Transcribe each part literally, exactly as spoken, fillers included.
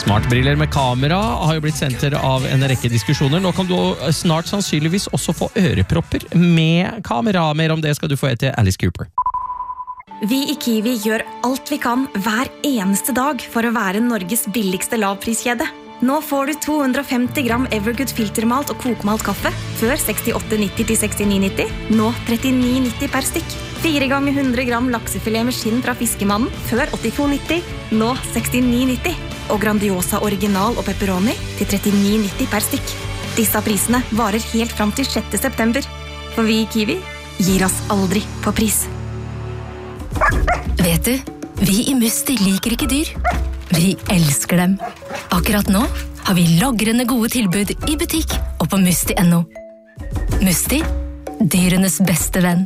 Smartbriller med kamera har jo blitt senter av en rekke diskusjoner. Nå kan du snart sannsynligvis også få ørepropper med kamera. Mer om det skal du få etter Alice Cooper. Vi i Kiwi gjør alt vi kan hver eneste dag for å være Norges billigste lavpriskjede. Nå får du to hundre og femti gram Evergood filtermalt og kokmalt kaffe før sekstiåtte nitti til sekstini nitti. Nå trettini nitti per stykk. Fire ganger hundre gram laksefilet med skinn fra fiskemannen før åttito nitti. Nå sekstini nitti. Og Grandiosa original og pepperoni til trettini nitti per stykk. Disse prisene varer helt fram til sjette september. For vi i Kiwi gir oss aldri på pris. Vet du, vi i Musti liker ikke dyr. Vi elsker dem. Akkurat nå har vi lagrende gode tilbud i butikk og på musti punktum no. Musti, dyrenes beste venn.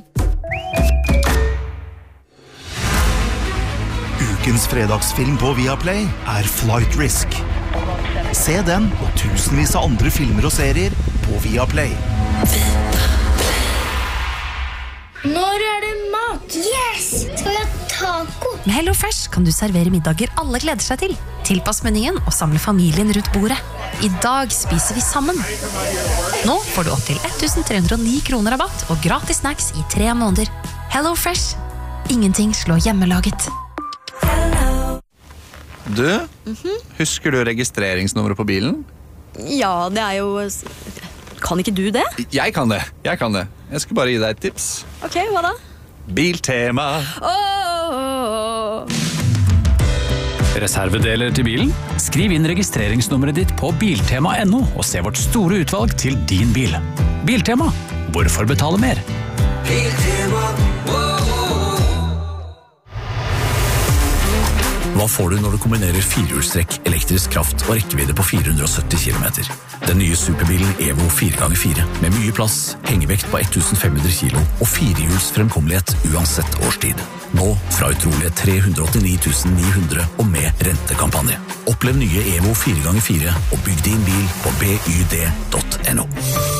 Ukens fredagsfilm på Viaplay er Flight Risk. Se den og tusenvis av andre filmer og serier på Viaplay. Når er det mat? Yes! Skal vi ha taco? Med HelloFresh kan du servere middager alle gleder seg til. Tilpass menyen og samle familien rundt bordet. I dag spiser vi sammen. Nå får du opp til elleve hundre og ni kroner rabatt og gratis snacks i tre måneder. HelloFresh. Ingenting slår hjemmelaget. Du, mm-hmm. Husker du registreringsnummeret på bilen? Ja, det er jo... Kan ikke du det? Jeg kan det, jeg kan det. Jeg skal bare gi deg et tips. Ok, hva da? Biltema. Oh! Reservedeler til bilen? Skriv inn registreringsnummeret ditt på biltema punktum no og se vårt store utvalg til din bil. Biltema. Hvorfor betale mer? Biltema. Hva får du når du kombinerer firehjulstrekk, elektrisk kraft og rekkevidde på fire hundre og sytti kilometer? Den nye superbilen Evo fire ganger fire med mye plass, hengevekt på femten hundre kilo og firehjuls fremkommelighet uansett årstid. Nå fra utrolige tre hundre og åttini tusen ni hundre og med rentekampanje. Opplev nye Evo fire ganger fire og bygg din bil på byd punktum no.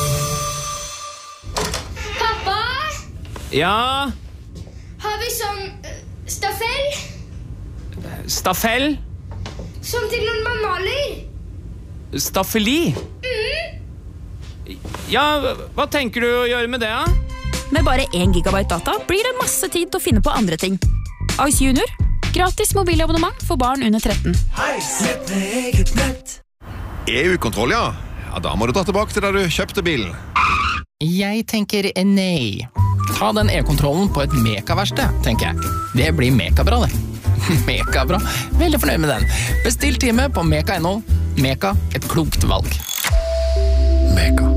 Pappa? Ja? Har vi sånn uh, staffell? Staffell? Som til noen man maler? Staffeli? Mm. Ja, hva tenker du å gjøre med det, da? Med bare én gigabyte data blir det masse tid til å finne på andre ting. Ice Junior. Gratis mobilabonnement for barn under tretten. Hei, sett med eget nett. E U-kontroll, ja. Ja, da må du ta tilbake til da du kjøpte bilen. Jeg tenker nei. Ta den e-kontrollen på et mekaverksted, tenker jeg. Det blir mekabra, det. Mekabra. Veldig fornøyd med den. Bestill time på meka punktum no. Meka, et klokt valg. Meka.